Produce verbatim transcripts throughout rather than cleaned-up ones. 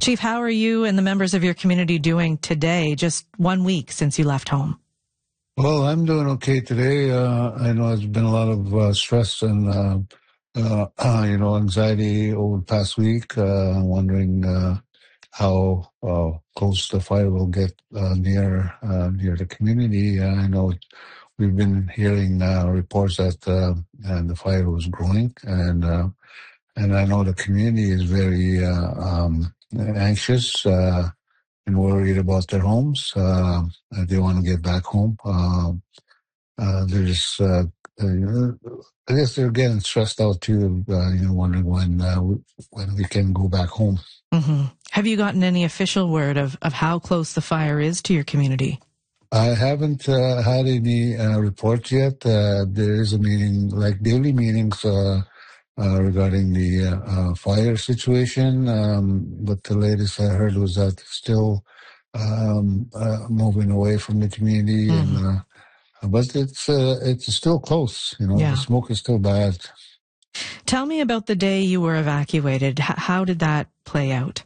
Chief, how are you and the members of your community doing today, just one week since you left home? Well, I'm doing okay today. Uh, I know there's been a lot of uh, stress and, uh, uh, uh, you know, anxiety over the past week. Uh, I'm wondering uh, how uh, close the fire will get uh, near uh, near the community. Uh, I know we've been hearing uh, reports that uh, and the fire was growing, and uh, and I know the community is very uh, um, anxious. Uh, and worried about their homes. Uh, they want to get back home. Uh, uh, they're just, uh, uh, I guess they're getting stressed out too, uh, you know, wondering when uh, when we can go back home. Mm-hmm. Have you gotten any official word of, of how close the fire is to your community? I haven't uh, had any uh, reports yet. Uh, there is a meeting, like daily meetings, uh, Uh, regarding the uh, uh, fire situation, um, but the latest I heard was that it's still um, uh, moving away from the community, mm-hmm. and uh, but it's uh, it's still close. You know, yeah. The smoke is still bad. Tell me about the day you were evacuated. H- how did that play out?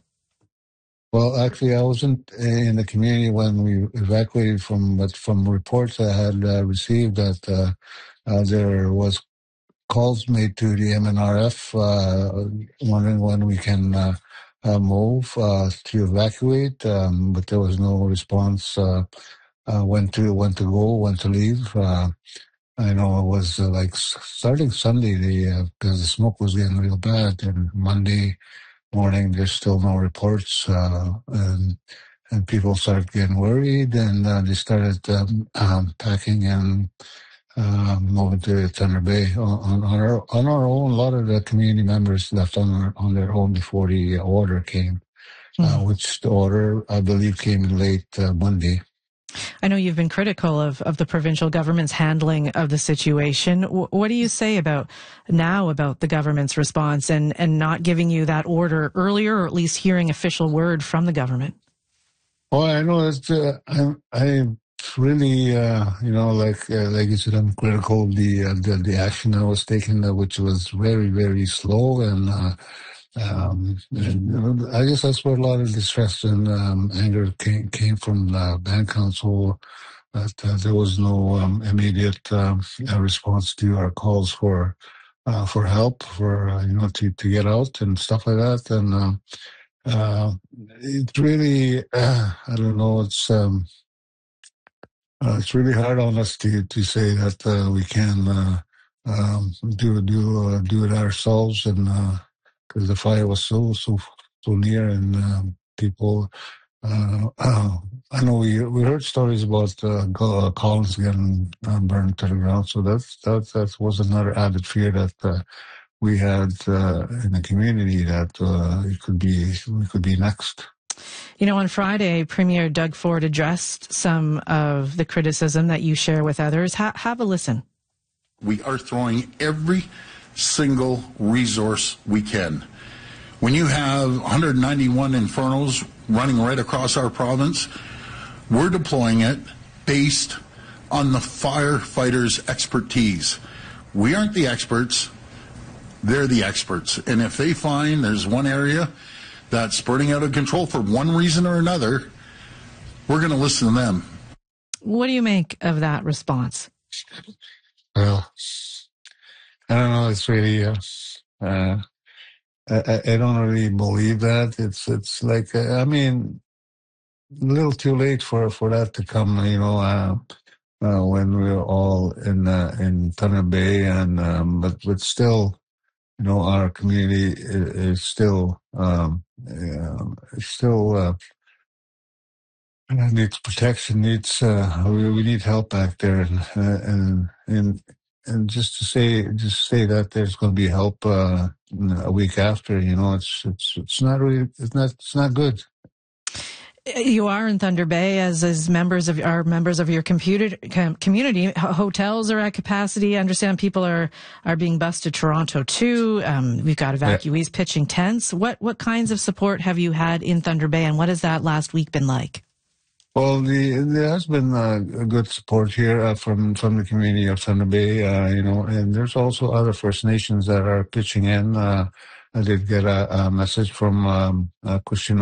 Well, actually, I wasn't in the community when we evacuated from, but from reports I had uh, received that uh, uh, there was calls made to the M N R F, uh, wondering when we can uh, uh, move uh, to evacuate, um, but there was no response. Uh, uh, when to when to go, when to leave. Uh, I know it was uh, like starting Sunday because the, uh, the smoke was getting real bad, and Monday morning there's still no reports, uh, and and people started getting worried, and uh, they started um, um, packing and. Uh, moving to Thunder Bay on, on our on our own. A lot of the community members left on their, on their own before the order came, mm. uh, which the order I believe came in late uh, Monday. I know you've been critical of, of the provincial government's handling of the situation. W- what do you say about now about the government's response and, and not giving you that order earlier, or at least hearing official word from the government? Well, I know it's uh, I I. really, uh, you know, like uh, like you said, I'm critical of the, uh, the the action that was taken, uh, which was very, very slow, and, uh, um, and you know, I guess that's where a lot of distress and um, anger came came from the band council. That uh, there was no um, immediate um, response to our calls for uh, for help, for uh, you know, to to get out and stuff like that, and uh, uh, it really, uh, I don't know, it's. Um, Uh, it's really hard on us to to say that uh, we can uh, um, do do uh, do it ourselves, and because uh, the fire was so so so near, and um, people. Uh, uh, I know we we heard stories about uh, Collins getting uh, burned to the ground, so that's that that was another added fear that uh, we had uh, in the community, that uh, it could be we could be next. You know, on Friday, Premier Doug Ford addressed some of the criticism that you share with others. Ha- have a listen. We are throwing every single resource we can. When you have one hundred ninety-one infernos running right across our province, we're deploying it based on the firefighters' expertise. We aren't the experts. They're the experts. And if they find there's one area that's burning out of control for one reason or another, we're going to listen to them. What do you make of that response? Well, I don't know. It's really, uh, uh, I, I don't really believe that. It's it's like, uh, I mean, a little too late for, for that to come, you know, uh, uh, when we're all in uh, in Thunder Bay, and um, but but still, you know, our community is, is still um, uh, still uh, needs protection. Needs uh, we, we need help back there, and uh, and and and just to say just say that there's going to be help uh, a week after. You know, it's it's it's not really it's not it's not good. You are in Thunder Bay, as as members of are members of your computer, com, community. H- hotels are at capacity. I understand people are are being bused to Toronto too. Um, we've got evacuees yeah. pitching tents. What what kinds of support have you had in Thunder Bay, and what has that last week been like? Well, the, there has been uh, good support here uh, from from the community of Thunder Bay. Uh, you know, and there's also other First Nations that are pitching in. Uh, I did get a, a message from um, uh, Christian